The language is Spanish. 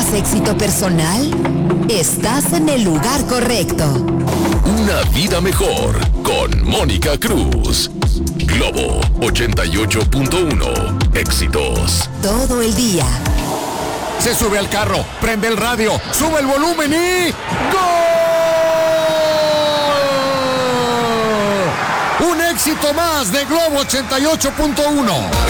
¿Buscas éxito personal? Estás en el lugar correcto. Una vida mejor con Mónica Cruz. Globo 88.1. Éxitos. Todo el día. Se sube al carro, prende el radio, sube el volumen y... ¡Gol! Un éxito más de Globo 88.1.